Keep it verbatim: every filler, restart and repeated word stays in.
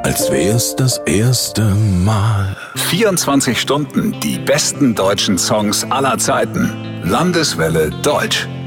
als wär's das erste Mal. vierundzwanzig Stunden die besten deutschen Songs aller Zeiten. Landeswelle Deutsch.